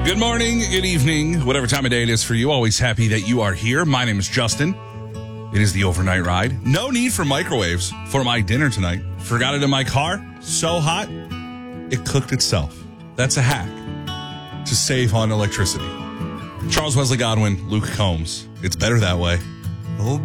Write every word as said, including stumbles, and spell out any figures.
Good morning, good evening, whatever time of day it is for you. Always happy that you are here. My name is Justin. It is the overnight ride. No need for microwaves for my dinner tonight. Forgot it in my car. So hot, it cooked itself. That's a hack to save on electricity. Charles Wesley Godwin, Luke Combs. It's better that way. Oh,